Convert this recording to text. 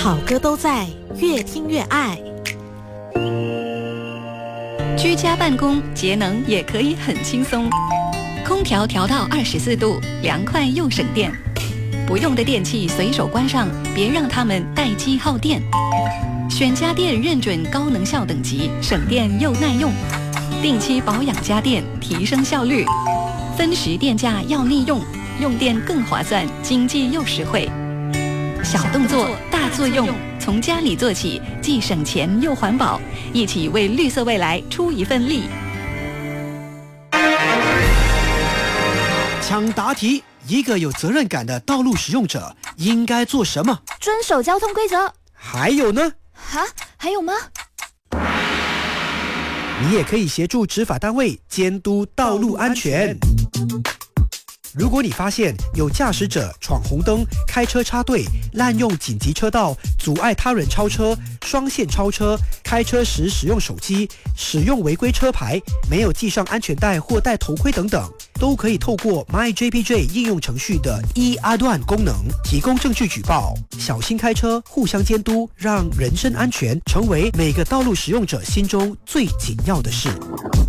好歌都在，越听越爱。 居家办公，节能也可以很轻松。空调调到24度，凉快又省电。不用的电器随手关上，别让它们待机耗电。选家电认准高能效等级，省电又耐用。定期保养家电，提升效率。分时电价要利用，用电更划算，经济又实惠。小动作大作用，从家里做起，既省钱又环保，一起为绿色未来出一份力。 抢答题：一个有责任感的道路使用者应该做什么？ 遵守交通规则。 还有呢？ 还有吗？ 你也可以协助执法单位监督道路安全。如果你发现有驾驶者闯红灯、开车插队、滥用紧急车道、阻碍他人超车、双线超车、开车时使用手机、使用违规车牌、没有系上安全带或戴头盔等等，都可以透过 MyJPJ 应用程序的阿段功能提供证据举报。小心开车，互相监督，让人身安全成为每个道路使用者心中最紧要的事。